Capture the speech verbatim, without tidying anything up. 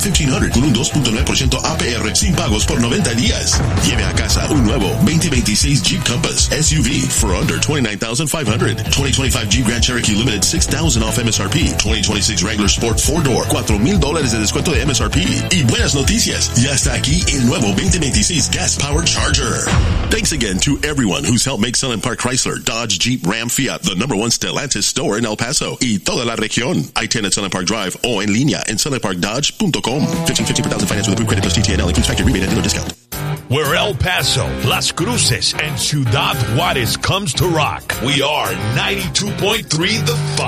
quince hundred con un dos punto nueve por ciento A P R sin pagos por noventa días. Lleve a casa un nuevo veinte veintiséis Jeep Compass S U V for under twenty-nine thousand five hundred. twenty twenty-five Jeep Grand Cherokee Limited six thousand off M S R P. twenty twenty-six Wrangler Sport four door cuatro mil dólares de descuento de M S R P. Y buenas noticias, ya está aquí el nuevo veinte veintiséis Gas Powered Charger. Thanks again to everyone who's helped make Sunland Park Chrysler, Dodge, Jeep, Ram, Fiat the number one Stellantis store in El Paso y toda la región. I ten at Sunland Park Drive o en línea en sunland park dodge punto com. fifteen fifty per thousand finance with approved credit plus T T N L includes factory rebate and dealer discount. Where El Paso, Las Cruces, and Ciudad Juarez comes to rock, we are ninety-two point three The Fox.